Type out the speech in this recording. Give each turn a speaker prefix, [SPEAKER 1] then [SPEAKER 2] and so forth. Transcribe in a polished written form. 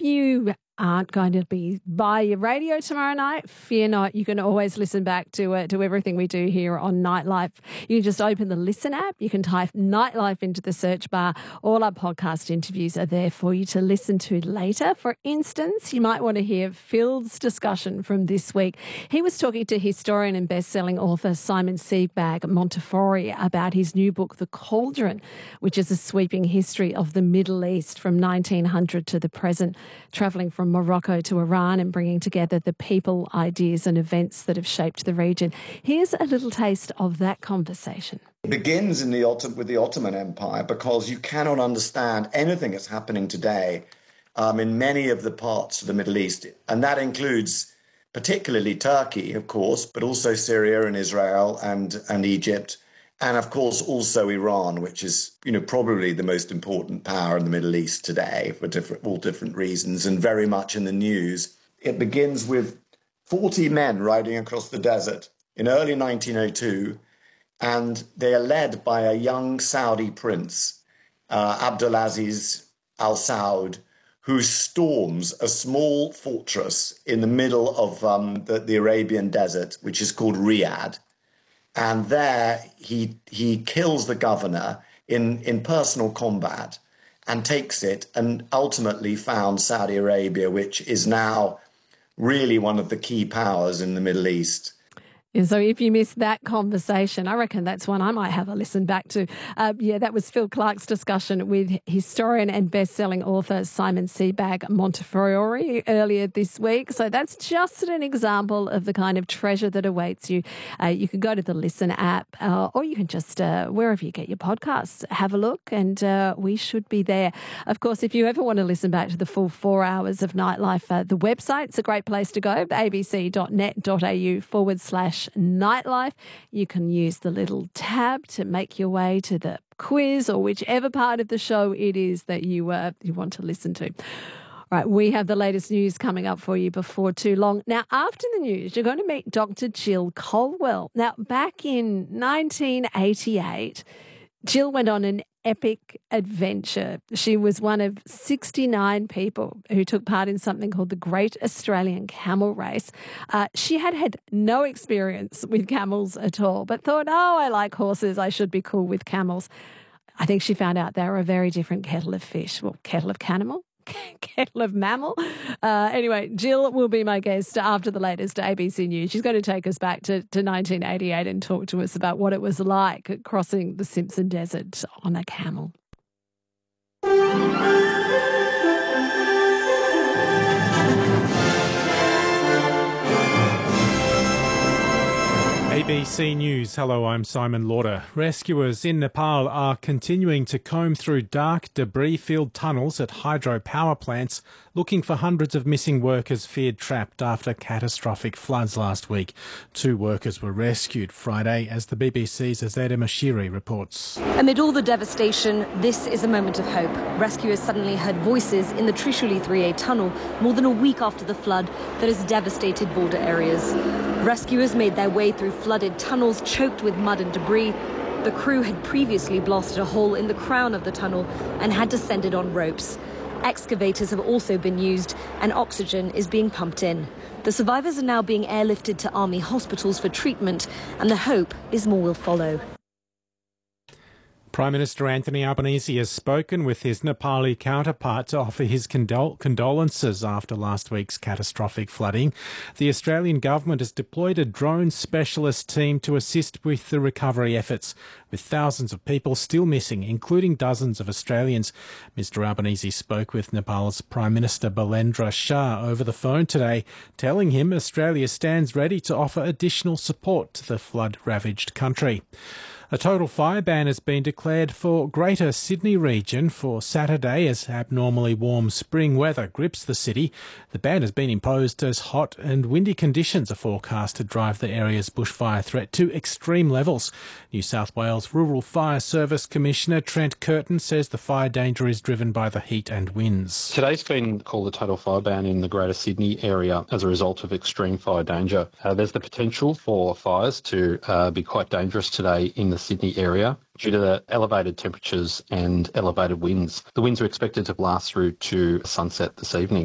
[SPEAKER 1] you aren't going to be by your radio tomorrow night, fear not. You can always listen back to everything we do here on Nightlife. You can just open the Listen app. You can type Nightlife into the search bar. All our podcast interviews are there for you to listen to later. For instance, you might want to hear Phil's discussion from this week. He was talking to historian and best-selling author Simon Sebag Montefiore about his new book, The Cauldron, which is a sweeping history of the Middle East from 1900 to the present, travelling from Morocco to Iran and bringing together the people, ideas and events that have shaped the region. Here's a little taste of that conversation.
[SPEAKER 2] It begins with the Ottoman Empire because you cannot understand anything that's happening today in many of the parts of the Middle East. And that includes particularly Turkey, of course, but also Syria and Israel and Egypt. And of course, also Iran, which is, probably the most important power in the Middle East today for all different reasons and very much in the news. It begins with 40 men riding across the desert in early 1902, and they are led by a young Saudi prince, Abdulaziz Al Saud, who storms a small fortress in the middle of the Arabian desert, which is called Riyadh. And there he kills the governor in personal combat and takes it and ultimately founds Saudi Arabia, which is now really one of the key powers in the Middle East.
[SPEAKER 1] And so if you missed that conversation, I reckon that's one I might have a listen back to. That was Phil Clark's discussion with historian and best-selling author Simon Sebag Montefiore earlier this week. So that's just an example of the kind of treasure that awaits you. You can go to the Listen app or you can just, wherever you get your podcasts, have a look and we should be there. Of course, if you ever want to listen back to the full 4 hours of Nightlife, the website's a great place to go, abc.net.au/Nightlife. You can use the little tab to make your way to the quiz or whichever part of the show it is that you want to listen to. All right, we have the latest news coming up for you before too long. Now, after the news, you're going to meet Dr. Jill Colwell. Now, back in 1988, Jill went on an epic adventure. She was one of 69 people who took part in something called the Great Australian Camel Race. She had no experience with camels at all, but thought, I like horses, I should be cool with camels. I think she found out they were a very different kettle of fish. Well, kettle of cannibal? Kettle of mammal. Anyway, Jill will be my guest after the latest ABC News. She's going to take us back to 1988 and talk to us about what it was like crossing the Simpson Desert on a camel.
[SPEAKER 3] ABC News. Hello, I'm Simon Lauder. Rescuers in Nepal are continuing to comb through dark, debris-filled tunnels at hydropower plants, looking for hundreds of missing workers feared trapped after catastrophic floods last week. 2 workers were rescued Friday, as the BBC's Azadeh Mashiri reports.
[SPEAKER 4] Amid all the devastation, this is a moment of hope. Rescuers suddenly heard voices in the Trishuli 3A tunnel more than a week after the flood that has devastated border areas. Rescuers made their way through flooded tunnels choked with mud and debris. The crew had previously blasted a hole in the crown of the tunnel and had descended on ropes. Excavators have also been used and oxygen is being pumped in. The survivors are now being airlifted to army hospitals for treatment, and the hope is more will follow.
[SPEAKER 3] Prime Minister Anthony Albanese has spoken with his Nepali counterpart to offer his condolences after last week's catastrophic flooding. The Australian government has deployed a drone specialist team to assist with the recovery efforts, with thousands of people still missing, including dozens of Australians. Mr Albanese spoke with Nepal's Prime Minister Balendra Shah over the phone today, telling him Australia stands ready to offer additional support to the flood-ravaged country. A total fire ban has been declared for Greater Sydney region for Saturday as abnormally warm spring weather grips the city. The ban has been imposed as hot and windy conditions are forecast to drive the area's bushfire threat to extreme levels. New South Wales Rural Fire Service Commissioner Trent Curtin says the fire danger is driven by the heat and winds.
[SPEAKER 5] Today's been called a total fire ban in the Greater Sydney area as a result of extreme fire danger. There's the potential for fires to be quite dangerous today in the Sydney area due to the elevated temperatures and elevated winds. The winds are expected to last through to sunset this evening.